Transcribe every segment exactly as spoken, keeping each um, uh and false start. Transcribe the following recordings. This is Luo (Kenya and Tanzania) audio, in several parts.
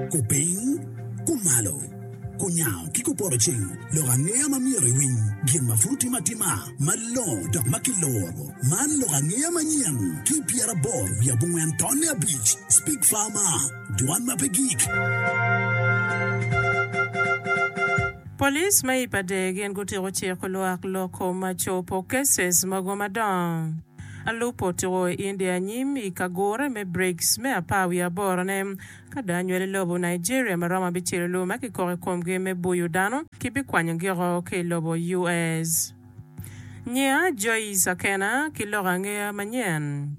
Kuping, kumalo, kunyao, kikuporoching, logangea mamiri wing, gien mafuti matima, malo, dok makiloro, man logangea manyang, kipiera bor, via bunga Antonia Beach, Speak Farmer, Duan Mapegik. Police may pade gen gutiro chirkolo ak loko machopo cases magomadon. Alupo tiro India nyimi kagore me breaks me apawi aborane kadanywele lobo Nigeria marama bichire luma kikore komge me buyu dano kibi kwanyangiro ke lobo U S. Nya Joyce Akena kilorangea manyen.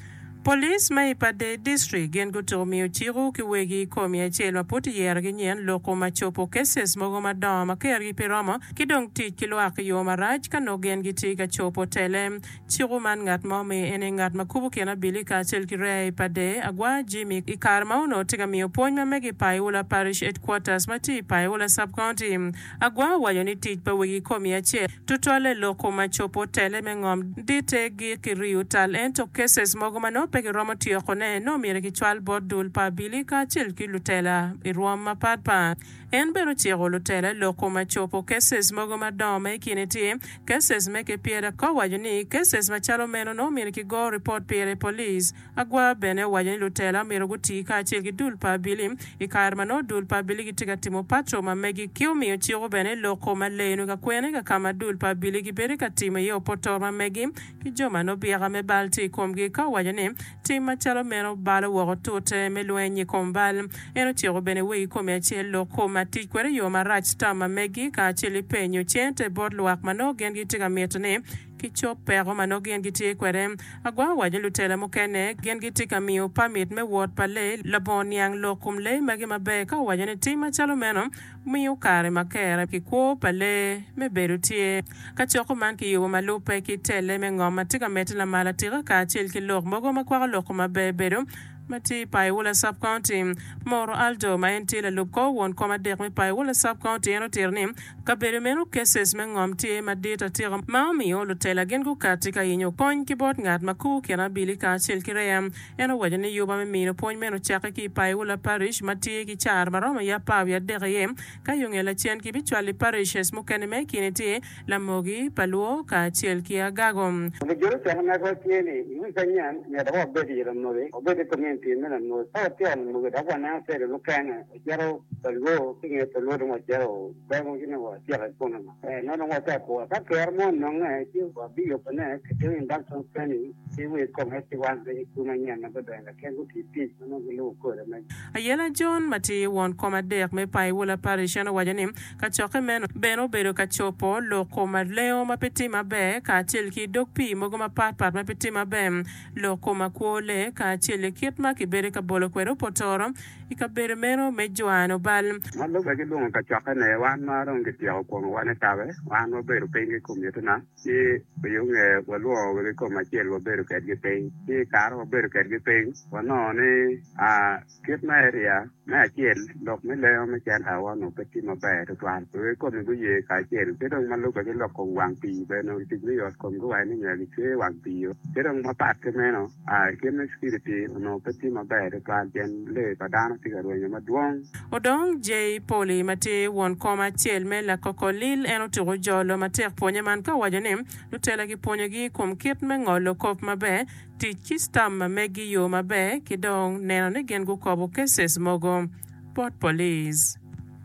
Police may pade district gen gutiro miyo chiru kiwegi komi achelo puti yergi nyen loko machopo cases mogo madama kergi pirama kidong ti kilo akiyo maraj kano gen giti ka chopo tele chiru man ngat mame ene ngat makubu kena bili ka chel kirei pade agwa Jimmy ikarma uno tiga miyo ponyma megi Paiula Parish Headquarters mati Paiula Sub-County agwa wayoni ti pa wegi komi achelo tutwale loko machopo tele mengom dite gi kiriu tal ento cases mogo mano peki roma tiyo kone no mire ki chwal bordul pa bili ka chil ki lutela iruam mapad pa en bero tiyo lutela loko machopo cases mogo madome kine ti cases meke piera ka wajoni cases machalo meno no mire ki go report piere police agwa bene wajoni lutela mire guti ka chil ki dul pa bili ikarma no dul pa bili ki tiga timo patro ma megi kiu miyo tiyo bene loko malenu ka kwene ka kama dul pa bili ki beri ka timo yo potor ma megi ki joma no biyaga me balti komgi ka wajoni Tima chalo meno bala wako tote meluenye kombal eno tiro bene wei kome achelo koma tikwere yo marach tama megi ka acheli penyo chente bod luak mano gengi tiga mietone kicho pero mano gengi tikwere agwa waje lutela mukene gengi tika miyo pamit me wot pale labon yang lokum le magi mabeka waje ne tima chalo meno miyo kare makere kikwo pale me berutie kachoko man ki yo malupe ki tele me ngoma tiga metela mala tiga ka achel ki lok mogo makwara loko mabebedo mati Paiula Sub-County Moro Aldo maenti la lupko won koma dek me Paiula Sub-County eno tirni kabere meno cases me ngom ti madita tira maomi o lutela gengu katika yinyo kony kibot ngat maku kena bili ka chil kireyam eno wajani yuba me mino pony meno chaka ki Paiula Parish mati ki char maroma ya pawya dekayem kayunge la chien ki bichwali parishes mukene me kiniti la mogi paluo ka chil ki agagom Vijoro chahana kwa tieni iwi kanyan ya dawa bedi la mnole obedi kome Tiene no sabe no que da buena hacer lo que ana quiero algo que te lo no quiero vemos que no quiero con eh no no está por acá que hermano no es que va bio pone que te dan son penny si voy con este one de tu mañana de la que go ti no lo ko de ayela John mati won koma dek me Paiula Parish no wajani ka choke men beno bero ka chopo lo koma leo mapeti mabe ka tilki dokpi mogo mapat pat mapeti mabe lo koma kwole ka tilki ki bere ka bolo kwero potoro ikabere meno mejoano bal malo ba ke donga ka chaka ne wan ma ron ke tiao ko wan tabe wan no bero penge ko metna e yo nge walo wele ko ma chel wo bero ka ge peng e karo bero ka ge peng wano ne a ket na area na chel dok me le me chan ha wa no peti ma ba to twan e ko me ye ka chel ke dong malo ba ke lo ko wang pi be no ti ni yo ko ko wa ni nge ke wang pi yo ke dong ma pat ke me no a ke me skiriti no peti ma ba de twan jen le pa dan ti ga ro ma duong odong J Poli mate won koma chel me la kokolil eno to jolo mater ponye man ka wajane lutela gi ponye gi kom kit me ngolo kop mabe ti kistam megi yo mabe kidong neno ne gen go kobo cases mogo Port Police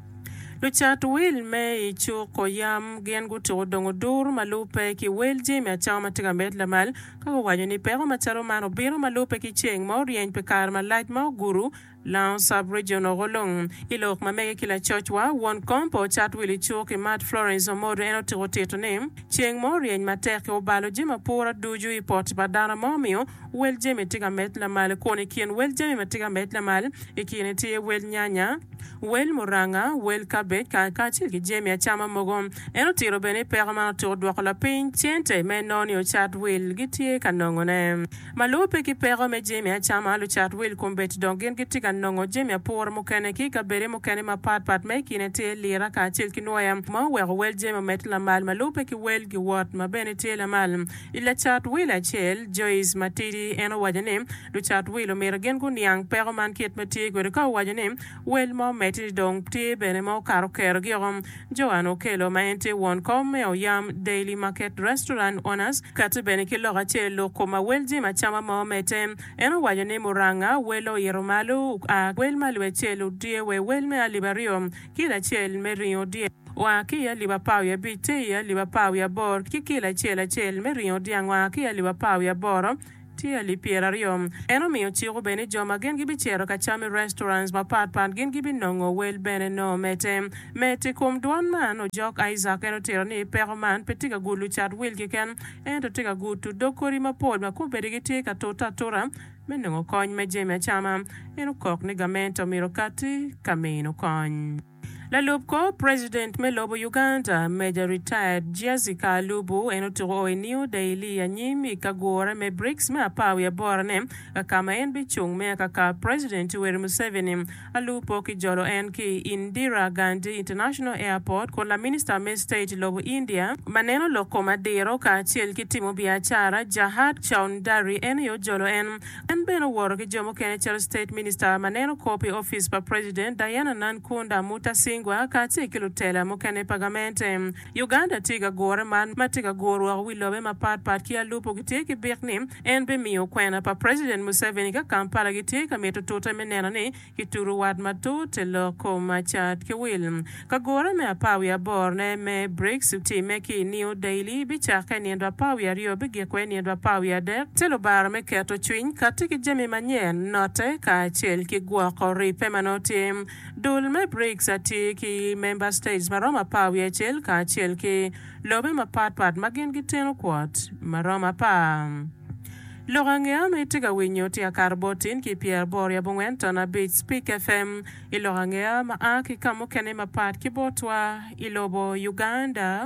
Luchat will me chu koyam gen go to dongo dur malupe ki welji me chama tiga met la mal ka wajani pero macharo mano biro malupe ki cheng mo rien pe karma light mo guru Lan sub-regional rolong ilok mamege kila church wa won kompo chat wili chuki Matt Florence omodo eno tiroteto name cheng mori en mateke obalo jima pura duju ipot badana momio wel jeme tiga met la mal kone kien wel jeme tiga met la mal ikine tie wel nyanya wel muranga wel kabe bet ka ka chil ki jemi achama mogom eno tiro bene pera ma to dwoko la piny chiente me noni o chat will gitie ka nongone malupe ki pera me jemi achama lu chat will kumbet dongen giti ka nongo jemi apor mukene ki ka bere mukene ma pat pat me kine te lira ka chil ki noya ma wero wel jemi met la mal malupe ki wel gi wat ma bene te la mal ila chat will achel Joyce Matidi eno wajane lu chat will o mera gen gun yang pera man kiet mati gore ka wajane wel mo meti dong te bene mo karo kero giom Joano Kelo ma ente won kom me o yam Daily Market Restaurant owners katu bene ki loga chelo koma wel jemi achama mo mete eno wajane muranga welo yeromalu a wel malu chelo die we wel me alibario kila chel me rio die wa kia liba pau ya bite ya liba pau ya bor ki kila chela chel me rio die wa kia liba pau ya bor tia li pierario eno mio chiro bene joma gen gibi chero ka chami restaurants ma pat pat gen gibi nongo wel bene no mete mete kum duan man o jok Isaac eno tero ni pero man petiga gulu chat wil ki ken ento tiga gutu dokori ma pod ma kubede giti ka tota tora menongo kony me jeme chama eno kok ni gamento miro kati kamino kony La Lubko, President Melobo Uganda, Major Retired Jessica Lubu, enoturo e New Daily Anyimi Kagora me bricks me apawi aborane, kama enbi chung me kaka President Yoweri Museveni, alupo ki jolo enki Indira Gandhi International Airport, kon la Minister me State Lobo India, maneno loko madero ka chiel ki timu biachara, Jahad Chaundari enyo jolo en, en beno woro ki jomo Kenechel State Minister, maneno copy office pa President Diana Nankunda Mutasing Ngwa kati kilutela mukene pagamente Uganda tiga gore man matiga goro wa wilobe mapat pat kia lupo giteki birni en be mio kwena pa President Museveni ka Kampala giteka meto tota menena ni kituru wad matu te loko machat ki wil ka gore me apawi ya borne me breaks uti me ki New Daily bicha ka ni ndo apawi ya rio bigi kwe ni ndo apawi ya dek telo bar me keto chwin katiki jemi manyen note ka chel ki gwa kori pemanoti dul me breaks ati ki member states maroma pawi achel ka achel ki lobe ma pat pat magen giteno kwat maroma pa Lorangea me tiga winyo tia karbotin ki Pierre Boria bongwento na Beat Speak F M ilorangea ma aki kamo kene ma pat ki botwa ilobo Uganda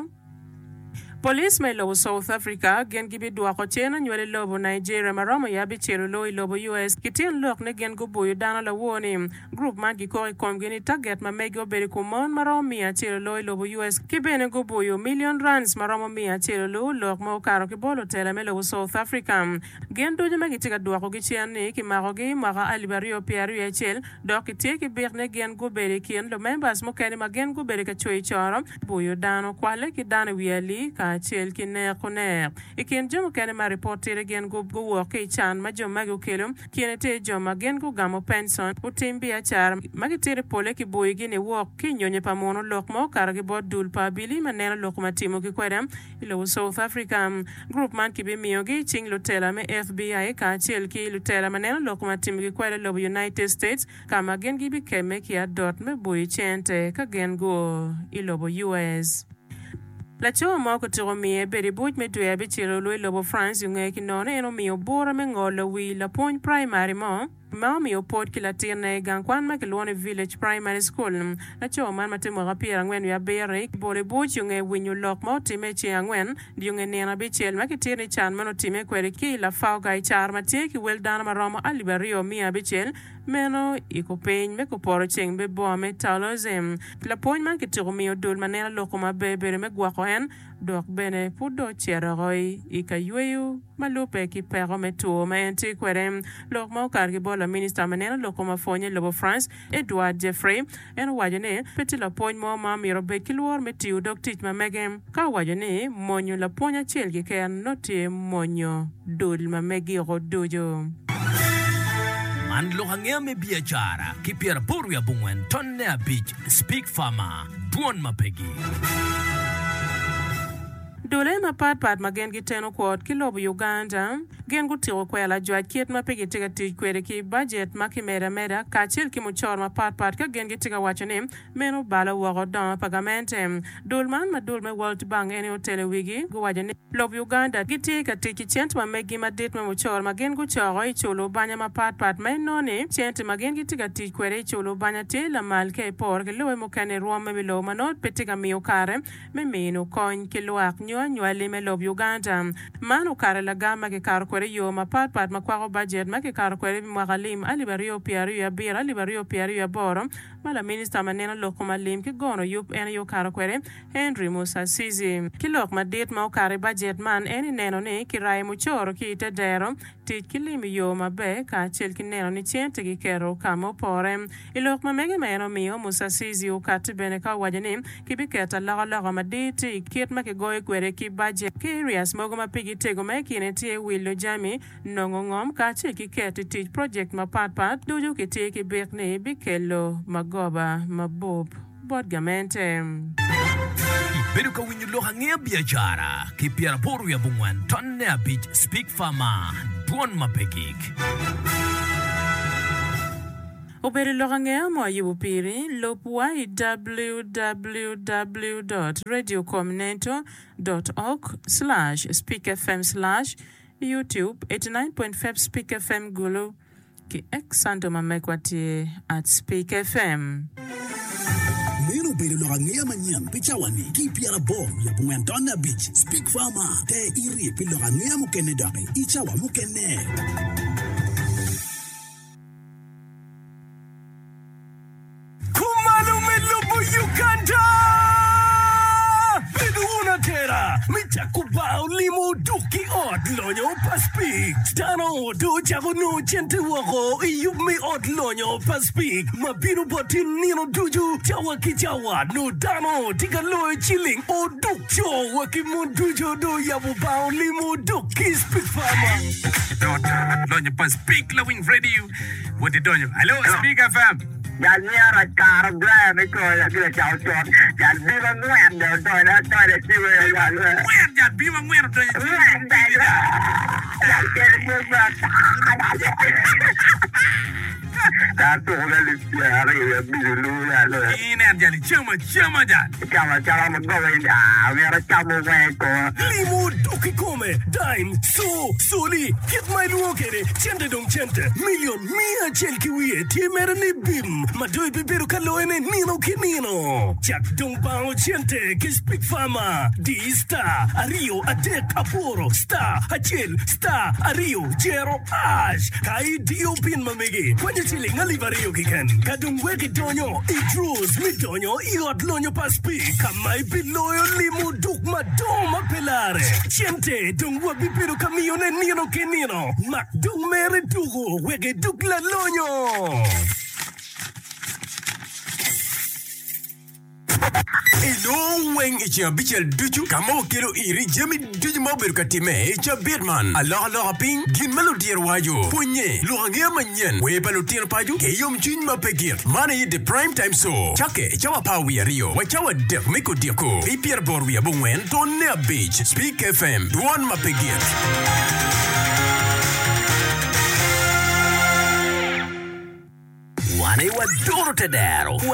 Police may lobo South Africa gen gibi dua ko chena nywele lobo Nigeria marama yabi chelo lo lobo U S kitien lok ne gen go boyo dana la woni group man gi ko kom geni target ma mego beri ko mon marama mia chelo lo lobo U S ki bene go boyo million rands marama mia chelo lo lok mo karo ki bolo tela me lobo South Africa gen doje magi tiga dua ko gi chene ki maro gi mara alibario pierre yechel dok tie ki berne gen go beri kien lo members mo kene ma gen go beri ka choi choro boyo dano kwale ki dana wiali ka chel ki ne koner ikin jomo kene ma reporter gen go go work e chan ma jom mago kelum kene te jom gen go gamo pension utimbi achar magitere pole ki boy gine work ki nyonye pamono lokmo karagi bod dul pa bili maneno lokma timo ki kwedam ilo South Africa group man ki be miyogi ching lutela me F B I ka chel ki lutela maneno lokma timo ki kwede lo United States kama gen gibi keme ki adot me boy chente ka gen go ilo U S La chowa moko tiro mie beri buj me tuya be chilo lui lobo France yunge ki nona eno mio bora me ngolo wi la point primary mo ma mio pot ki la tirne gang kwan ma ki luone village primary school la chowa man matimo rapira ngwen ya bere bore buj yunge winyu lok mo time chi angwen yunge nena be chel ma ki tirne chan mano time kwere ki la fau gai char ma tie ki wel dana ma romo alibario mia be chel meno iko peny me ko poro cheng be bo me talozem la pony man ki tiro mio dul manena loko ma bebere me gwako en dok bene pudo cheroi ika yueyu malupe ki pero me tuo ma enti kwerem lok ma ukargi bola minister manena loko ma fonye lobo France Edward Jeffrey en wajane peti la pony mo ma miro be kilwar me tiu dok tich ma megem ka wajane monyo la ponya chelgi ken noti monyo dul ma megi rodojo Man lohangea me biachara ki Pierre Boria bungwen tonne a beach speak farmer duon mapegi Dole ma pat pat magen giteno kwot ki lobo Uganda gen gutiro kwela jwaj kiet ma pigi tiga tij kwere ki budget ma ki meda meda ka chil ki muchor ma pat pat ka gen gitiga wacho ni meno bala wago don pagamente dulman ma dulme World Bank eni hotel wigi guwajo ni lob Uganda giti ka tiki chent ma megi ma dit ma muchor ma gen guchoro i chulo banya ma pat pat ma noni chent ma gen gitiga tij kwere i chulo banya ti la mal ke por ke loe mo kane ruom me bilo ma not petiga miyo kare me mino kony ki luak nyua nyua li me lob Uganda manu kare la gama ke kar kwere yo ma pat pat ma kwako budget ma ke kar kwere mwagalim alibario piaru ya bira alibario piaru ya boro mala minister maneno loko malim ki gono yup ene yo kar kwere Henry Musa Sizi ki lok ma dit ma kare budget man eni neno ni ki rai muchoro ki ite dero ti kilimi yo ma be ka chel ki neno ni chente ki kero kamo pore ilok ma mege meno miyo Musa Sizi ukati bene ka wajani ki biketa laga laga ma dit kiet ma ki goye kwere ki budget ki areas mogo ma pigi tego ma kine tie Willo Jami nongo ngom ka chel ki keti tij project ma pat pat duju ki tie ki bekni bikelo magoba mabob bodgamente Beruka winyo lohangea biashara kipiara boru ya bungwan tonne a beach speak farmer duon mapegik Obere lohangea mo yubupiri lopwa i w w w dot radio comneto dot org slash speakfm slash YouTube eighty-nine point five Speak F M Gulu ki eksando mamekwati at Speak F M Neno bere lorangea manyam pichawani ki piara bom ya Bungwantona Beach Speak Farmer te iri pi lorangea mukene dake ichawa mukene Kumalo melobo Uganda Biduna tera Michakubao limo duki od lonyo paspik Stano do jago no chente wako Iyub me od lonyo paspik Mabiru botin nino duju Jawa ki jawa no dano Tika loe chilling o duk cho Waki mo dujo do yabu bao limo duki speak farmer Lonyo paspik lawing radio What did you Hello Speak F M Yan niya kar grab ko ya bila chao chot. Yan bi ma ngwen do do na to le chi we ya. Ngwen ya bi ma ngwen do. Ngwen da ya. Ya ke mo sa. Ta to le li ya re ya bi lu ya lo. Ine ya li chama chama ja. Chama chama mo go we ya. We ra chama we ko. Limo duki come. Dime so soli. Get my luokere. Chente dong chente. Million mia chel ki we ti merni bim. Madoi bibiru kaloene nino kinino. Jack dong bao chente ki speak farmer. Di star ario adek aporo star achel star ario jero ash. Kai dio pin mamegi. Kwenye chilling alivario kiken. Kadung weki donyo. Idrus mi donyo. Iot lonyo paspi. Kamai biloyo limu duk madoma pelare. Chente dong wabibiru kamione nino kinino. Mak dong mere dugo. Wege duk la lonyo. Ilo weng ichi bichel duchu kamo kilo iri jemi duju mobiru katime icha Bitman Allah Allah ping gin melodier wajo punye luhangia manyen we pelutir paju ke yom chin mapegir mani the prime time so chake chawa pawi rio wa chawa dek miko diako ipier borwi abungwen tonne beach Speak F M duan mapegir Wane wa duro tedero